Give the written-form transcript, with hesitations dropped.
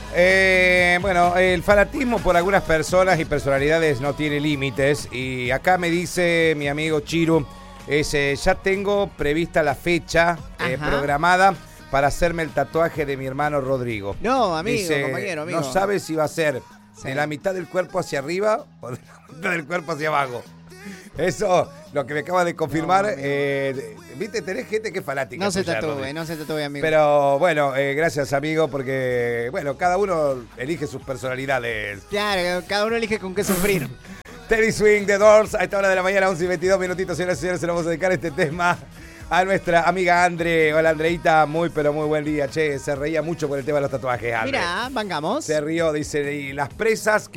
Bueno, el fanatismo por algunas personas y personalidades no tiene límites. Y acá me dice mi amigo Chiru, ya tengo prevista la fecha programada para hacerme el tatuaje de mi hermano Rodrigo. No, amigo, dice, compañero, amigo. No sabe si va a ser de la mitad del cuerpo hacia arriba o de la mitad del cuerpo hacia abajo. Eso, lo que me acaba de confirmar, viste, tenés gente que es fanática. No se tatúe, amigo. Pero bueno, gracias, amigo, porque, bueno, cada uno elige sus personalidades. Claro, cada uno elige con qué sufrir. Teddy Swing, The Doors, a esta hora de la mañana, 11 y 22 minutitos, señoras y señores, se lo vamos a dedicar este tema a nuestra amiga Andre. Hola, Andreita, muy, pero muy buen día. Che, se reía mucho por el tema de los tatuajes, Andre. Mirá, vengamos. Se rió, dice, y las presas que